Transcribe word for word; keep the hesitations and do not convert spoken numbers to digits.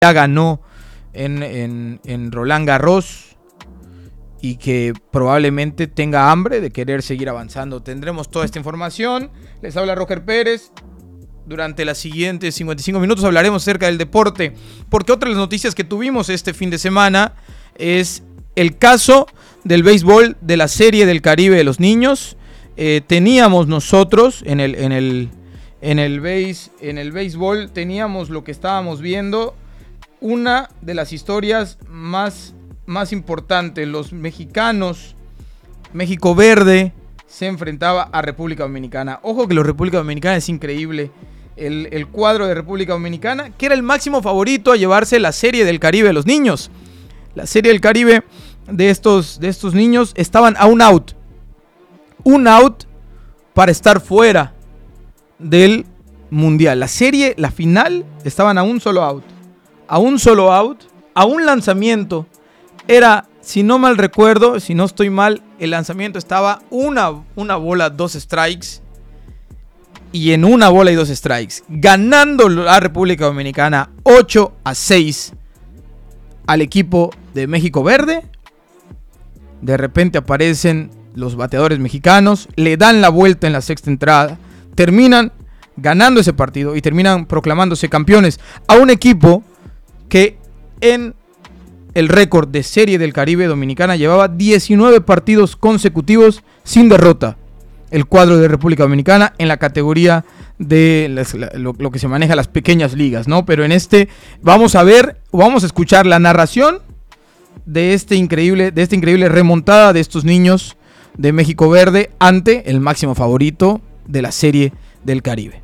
ya ganó en, en, en Roland Garros y que probablemente tenga hambre de querer seguir avanzando. Tendremos toda esta información. Les habla Roger Pérez. Durante las siguientes cincuenta y cinco minutos hablaremos acerca del deporte, porque otra de las noticias que tuvimos este fin de semana es el caso del béisbol de la Serie del Caribe de los niños. Eh, teníamos nosotros en el, en el, en el, béis, en el béisbol, teníamos lo que estábamos viendo, una de las historias más, más importantes. Los mexicanos, México Verde, se enfrentaba a República Dominicana. Ojo que la República Dominicana es increíble. El, el cuadro de República Dominicana, que era el máximo favorito a llevarse la Serie del Caribe de los niños. La Serie del Caribe de estos, de estos niños estaban a un out. Un out para estar fuera del Mundial. La serie, la final, estaban a un solo out. A un solo out, a un lanzamiento. Era, si no mal recuerdo, si no estoy mal, el lanzamiento estaba una, una bola, dos strikes. Y en una bola y dos strikes, ganando la República Dominicana ocho a seis al equipo de México Verde. De repente aparecen los bateadores mexicanos, le dan la vuelta en la sexta entrada, terminan ganando ese partido y terminan proclamándose campeones a un equipo que en el récord de Serie del Caribe Dominicana llevaba diecinueve partidos consecutivos sin derrota. El cuadro de República Dominicana en la categoría de las, lo, lo que se maneja las pequeñas ligas, ¿no? Pero en este vamos a ver, vamos a escuchar la narración de este increíble, de esta increíble remontada de estos niños de México Verde ante el máximo favorito de la Serie del Caribe.